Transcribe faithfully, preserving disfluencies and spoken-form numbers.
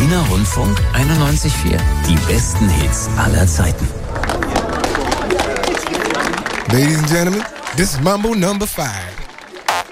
Berliner Rundfunk einundneunzig Komma vier. Die besten Hits aller Zeiten. Ladies and gentlemen, this is Mambo number five.